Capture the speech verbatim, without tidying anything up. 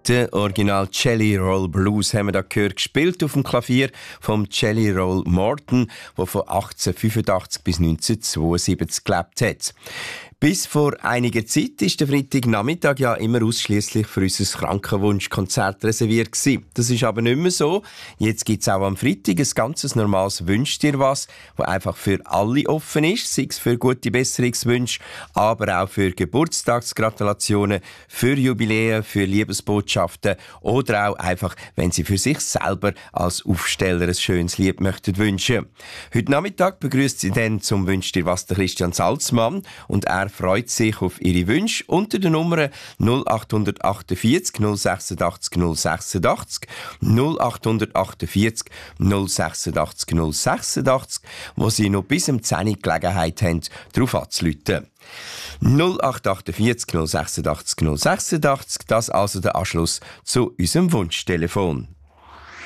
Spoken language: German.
Der Original Jelly Roll Blues haben wir da gehört, gespielt auf dem Klavier vom Jelly Roll Morton, der von achtzehnhundertfünfundachtzig bis neunzehnhundertzweiundsiebzig gelebt hat. Bis vor einiger Zeit war der Freitagnachmittag ja immer ausschließlich für unser Krankenwunschkonzert reserviert gewesen. Das ist aber nicht mehr so. Jetzt gibt es auch am Freitag ein ganz normales «Wünsch dir was», das einfach für alle offen ist, sei es für gute Besserungswünsche, aber auch für Geburtstagsgratulationen, für Jubiläen, für Liebesbotschaften oder auch einfach, wenn Sie für sich selber als Aufsteller ein schönes Lied möchten wünschen. Heute Nachmittag begrüßt Sie dann zum «Wünsch dir was» der Christian Salzmann und er freut sich auf Ihre Wünsche unter der Nummer null acht achtundvierzig null sechsundachtzig null sechsundachtzig null acht achtundvierzig null sechsundachtzig null sechsundachtzig, wo Sie noch bis um zehn Uhr Gelegenheit haben, darauf anzurufen. null acht achtundvierzig null sechsundachtzig null sechsundachtzig, das also der Anschluss zu unserem Wunschtelefon.